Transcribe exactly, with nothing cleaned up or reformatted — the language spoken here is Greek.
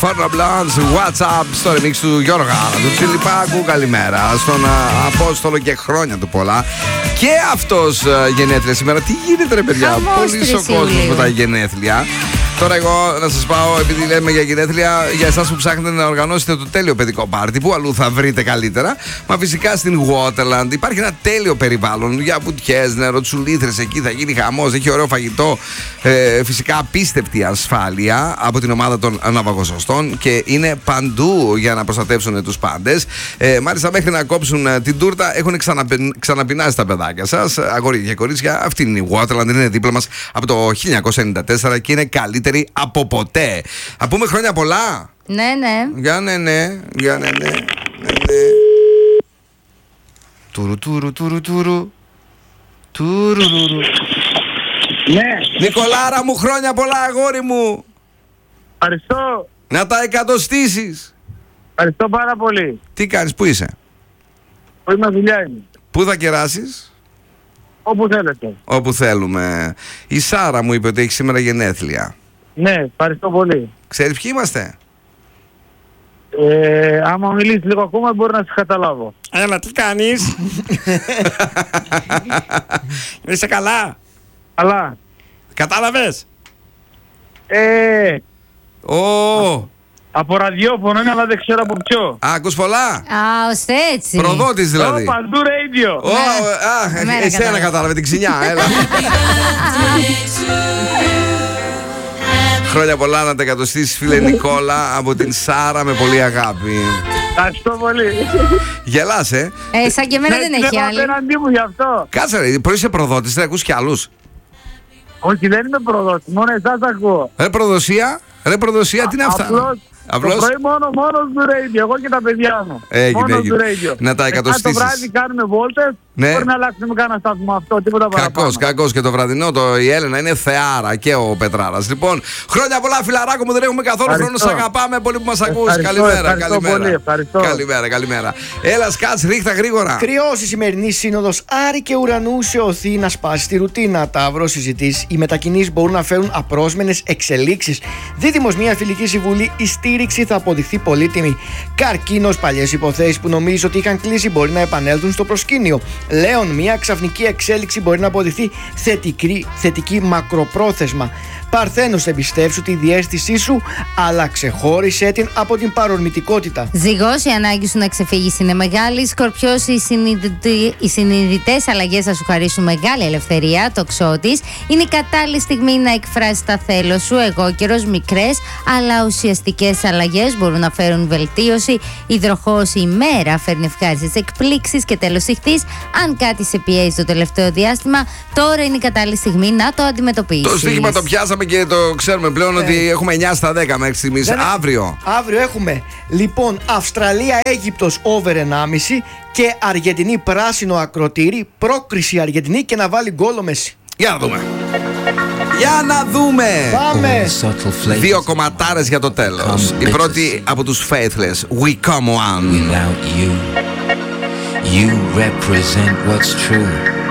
Foreigner Blondes, What's Up στο remix του Γιώργα, του Τσιλιπάκου. Καλημέρα στον Απόστολο και χρόνια του πολλά. Και αυτός γενέθλια σήμερα. Τι γίνεται, ρε παιδιά, πολύ ο κόσμος με τα γενέθλια. Τώρα εγώ να σας πάω, επειδή λέμε για γενέθλια, για εσάς που ψάχνετε να οργανώσετε το τέλειο παιδικό πάρτι, που αλλού θα βρείτε καλύτερα. Μα φυσικά στην Waterland υπάρχει ένα τέλειο περιβάλλον για μπουτιές, νεροτσουλήθρες, εκεί θα γίνει χαμός, έχει ωραίο φαγητό, ε, φυσικά απίστευτη ασφάλεια από την ομάδα των ναυαγοσωστών και είναι παντού για να προστατεύσουν τους πάντες. Ε, μάλιστα μέχρι να κόψουν την τούρτα έχουν ξαναπι... ξαναπεινάσει τα παιδάκια σας, αγόρια και κορίτσια. Αυτή είναι η Waterland, είναι δίπλα μας από το χίλια εννιακόσια ενενήντα τέσσερα και είναι καλύτερη από ποτέ. Α πούμε χρόνια πολλά. Ναι, ναι. Για ναι, ναι. Για ναι, ναι. ναι, ναι. Τουρου, τουρου, τουρου, τουρου. Τουρου, τουρου. Ναι. Νικολάρα μου, χρόνια πολλά, αγόρι μου. Ευχαριστώ. Να τα εκατοστήσεις. Ευχαριστώ πάρα πολύ. Τι κάνεις, πού είσαι? Πού είμαι, δουλειά είναι. Πού θα κεράσεις? Όπου θέλετε. Όπου θέλουμε. Η Σάρα μου είπε ότι έχει σήμερα γενέθλια. Ναι, ευχαριστώ πολύ. Ξέρεις ποιοι είμαστε? Ε, άμα μιλήσει λίγο ακόμα μπορεί να σε καταλάβω. Έλα, τι κάνεις? Είσαι καλά? Αλλά. Κατάλαβες? Ε, Ω. από ραδιόφωνο είναι, αλλά δεν ξέρω από ποιο. Α, ακούς πολλά? Α, ώστε έτσι. Προδότης δηλαδή. Ω, παντού radio. Ω, α, Εμένα εσένα κατάλαβα. κατάλαβε την ξινιά, έλα. Χρόνια πολλά να τα εκατοστήσεις, φίλε Νικόλα, από την Σάρα με πολύ αγάπη. Ευχαριστώ πολύ. Γελάς, ε. Ε, σαν και εμένα δεν έχει άλλη. απέναντί μου γι' αυτό. Κάτσε ρε, πρωί είσαι προδότης, δεν ακούς κι άλλους. Όχι, δεν είμαι προδότη, μόνο εσάς ακούω. Ρε προδοσία, ρε προδοσία, τι είναι αυτά? Απλώς, Απλώς. το πρωί μόνο, μόνο του radio, εγώ και τα παιδιά μου. Έγινε, μόνο έγινε. του radio. Να τα εκατοστήσεις. Μετά το βράδυ κάνουμε βόλτες, Ναι. μπορεί να αλλάξουμε κανένα σταθμό αυτό, τίποτα παραπάνω. Κακός, κακός και το βραδινό, το, η Έλενα είναι θεάρα και ο Πετράρας. Λοιπόν, χρόνια πολλά, φιλαράκο μου, δεν έχουμε καθόλου Ευχαριστώ. χρόνο. Σ' αγαπάμε πολύ που μας ακούς. Ευχαριστώ, Καλημέρα, ευχαριστώ καλημέρα. πολύ, ευχαριστώ. Καλημέρα, καλημέρα. Έλα, σκάτς, ρίχτα γρήγορα. Κρυός η σημερινή σύνοδος Άρη και Ουρανού σε οθεί να σπάσει τη ρουτίνα. Ταύρο συζητήσεις. Οι μετακινήσεις μπορούν να φέρουν απρόσμενες εξελίξεις. Δίδυμος, μια φιλική συμβουλή. Η στήριξη θα αποδειχθεί πολύτιμη. Καρκίνος, παλιές υποθέσεις που νομίζεις ότι είχαν κλείσει μπορεί να επανέλθουν στο προσκήνιο. Λέων, μια ξαφνική εξέλιξη μπορεί να αποδειχθεί θετική, θετική μακροπρόθεσμα. Παρθένος, εμπιστεύσου τη διαίσθησή σου, αλλά ξεχώρισέ την από την παρορμητικότητα. Ζυγός, η ανάγκη σου να ξεφύγεις είναι μεγάλη. Σκορπιός, οι, συνειδητη... οι συνειδητές αλλαγές θα σου χαρίσουν μεγάλη ελευθερία. Τοξότης, είναι η κατάλληλη στιγμή να εκφράσεις τα θέλω σου. Εγώκερος, μικρές αλλά ουσιαστικές αλλαγές μπορούν να φέρουν βελτίωση. Υδροχόος, η μέρα φέρνει ευχάριστες εκπλήξεις. Και τέλος ηχθής, αν κάτι σε πιέζει το τελευταίο διάστημα, τώρα είναι η κατάλληλη στιγμή να το αντιμετωπίσεις. Το στοίχημα το πιάσαμε και το ξέρουμε πλέον ότι έχουμε εννιά στα δέκα μέχρι στιγμής. Δεν- Αύριο. Αύριο έχουμε λοιπόν Αυστραλία-Αίγυπτος over ενάμιση και Αργεντινή πράσινο ακροτήρι, πρόκριση Αργεντινή και να βάλει γκολ ο Μέση. Για να δούμε. Για να δούμε. Πάμε! Δύο κομματάρες για το τέλος. Η πρώτη από τους Faithless, We Come One. Without you, you represent what's true.